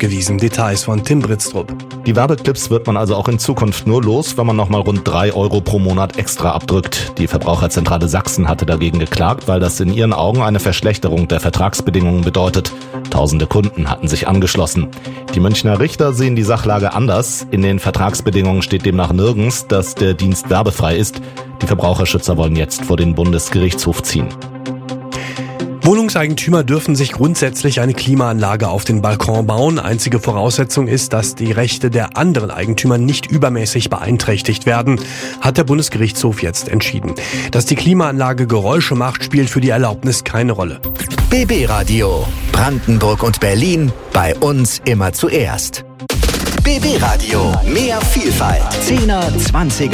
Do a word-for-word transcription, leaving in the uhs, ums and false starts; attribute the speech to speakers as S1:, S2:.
S1: abgewiesen. Details von Tim Britztrup.
S2: Die Werbeclips wird man also auch in Zukunft nur los, wenn man nochmal rund drei Euro pro Monat extra abdrückt. Die Verbraucherzentrale Sachsen hatte dagegen geklagt, weil das in ihren Augen eine Verschlechterung der Vertragsbedingungen bedeutet. Tausende Kunden hatten sich angeschlossen. Die Münchner Richter sehen die Sachlage anders. In den Vertragsbedingungen steht demnach nirgends, dass der Dienst werbefrei ist. Die Verbraucherschützer wollen jetzt vor den Bundesgerichtshof ziehen.
S1: Wohnungseigentümer dürfen sich grundsätzlich eine Klimaanlage auf den Balkon bauen. Einzige Voraussetzung ist, dass die Rechte der anderen Eigentümer nicht übermäßig beeinträchtigt werden, hat der Bundesgerichtshof jetzt entschieden. Dass die Klimaanlage Geräusche macht, spielt für die Erlaubnis keine Rolle.
S3: B B Radio. Brandenburg und Berlin. Bei uns immer zuerst. B B Radio. Mehr Vielfalt. Zehner, Zwanziger.